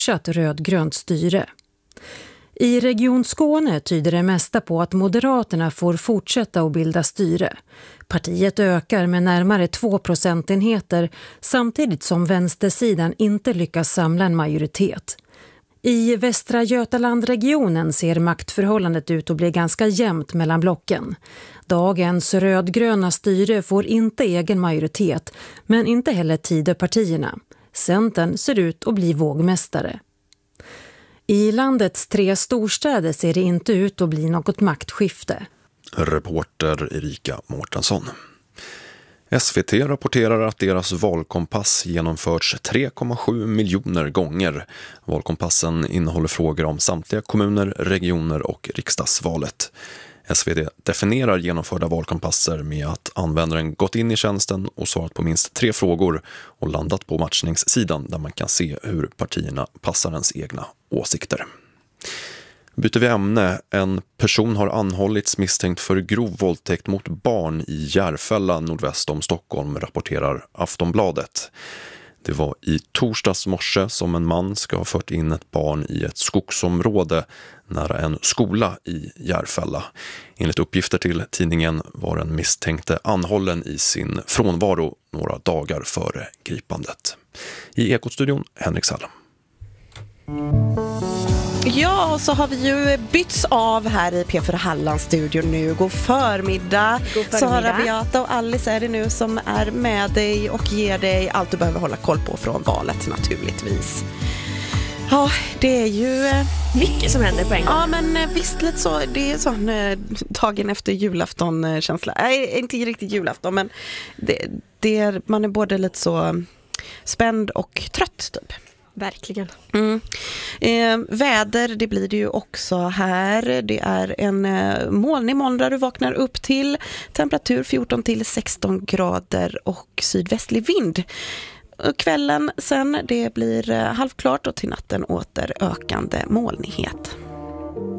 fortsatt rödgrönt styre. I Region Skåne tyder det mesta på att Moderaterna får fortsätta att bilda styre. Partiet ökar med närmare 2 procentenheter samtidigt som vänstersidan inte lyckas samla en majoritet. I Västra Götalandregionen ser maktförhållandet ut att bli ganska jämnt mellan blocken. Dagens rödgröna styre får inte egen majoritet, men inte heller Tidöpartierna. Centern ser ut att bli vågmästare. I landets 3 storstäder ser det inte ut att bli något maktskifte. Reporter Erika Mårtensson. SVT rapporterar att deras valkompass genomförts 3,7 miljoner gånger. Valkompassen innehåller frågor om samtliga kommuner, regioner och riksdagsvalet. SVT definierar genomförda valkompasser med att användaren gått in i tjänsten och svarat på minst 3 frågor och landat på matchningssidan där man kan se hur partierna passar ens egna åsikter. Byter vi ämne. En person har anhållits misstänkt för grov våldtäkt mot barn i Järfälla nordväst om Stockholm, rapporterar Aftonbladet. Det var i torsdags morse som en man ska ha fört in ett barn i ett skogsområde nära en skola i Järfälla. Enligt uppgifter till tidningen var den misstänkte anhållen i sin frånvaro några dagar före gripandet. I Ekostudion, Henrik Sallam. Ja, och så har vi ju bytts av här i P4 Halland-studion nu. God förmiddag. Sara, Beata och Alice är det nu som är med dig och ger dig allt du behöver hålla koll på från valet naturligtvis. Ja, det är ju mycket som händer på en gång. Ja, men visst lite så. Det är sån dagen efter julafton-känsla. Nej, inte riktigt julafton, men man är både lite så spänd och trött typ. Verkligen. Väder, det blir det ju också här. Det är en molnig måndag du vaknar upp till. Temperatur 14 till 16 grader och sydvästlig vind. Kvällen sen, det blir halvklart och till natten åter ökande molnighet.